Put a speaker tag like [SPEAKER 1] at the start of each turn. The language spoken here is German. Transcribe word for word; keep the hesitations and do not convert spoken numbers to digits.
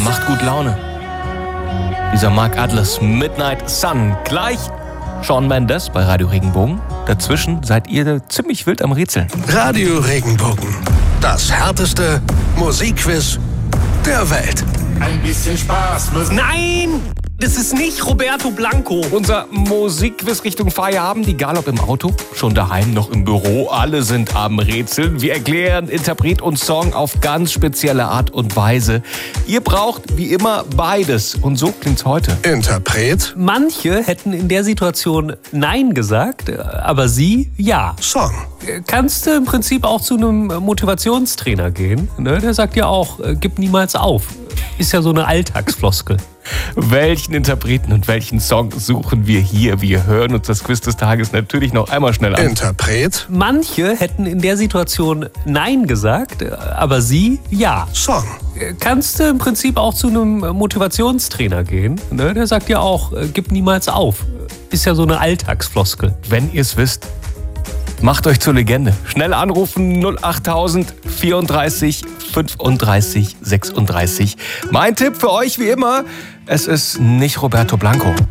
[SPEAKER 1] macht gut Laune. Dieser Mark Atlas, Midnight Sun. Gleich Shawn Mendes bei Radio Regenbogen. Dazwischen seid ihr ziemlich wild am Rätseln.
[SPEAKER 2] Radio Regenbogen, das härteste Musikquiz der Welt.
[SPEAKER 3] Ein bisschen Spaß muss...
[SPEAKER 1] Nein! Das ist nicht Roberto Blanco. Unser Musikquiz Richtung Feierabend, egal ob im Auto, schon daheim, noch im Büro. Alle sind am Rätseln. Wir erklären Interpret und Song auf ganz spezielle Art und Weise. Ihr braucht wie immer beides. Und so klingt's heute.
[SPEAKER 2] Interpret,
[SPEAKER 4] Manche hätten in der Situation Nein gesagt, aber sie ja.
[SPEAKER 2] Song.
[SPEAKER 4] Kannst du im Prinzip auch zu einem Motivationstrainer gehen? Ne? Der sagt ja auch, äh, gib niemals auf. Ist ja so eine Alltagsfloskel.
[SPEAKER 1] Welchen Interpreten und welchen Song suchen wir hier? Wir hören uns das Quiz des Tages natürlich noch einmal schnell an.
[SPEAKER 2] Interpret,
[SPEAKER 4] Manche hätten in der Situation Nein gesagt, aber sie ja.
[SPEAKER 2] Song.
[SPEAKER 4] Kannst du im Prinzip auch zu einem Motivationstrainer gehen? Ne? Der sagt ja auch, äh, gib niemals auf. Ist ja so eine Alltagsfloskel.
[SPEAKER 1] Wenn ihr es wisst, macht euch zur Legende. Schnell anrufen null achttausend vierunddreißig fünfunddreißig sechsunddreißig. Mein Tipp für euch wie immer, es ist nicht Roberto Blanco.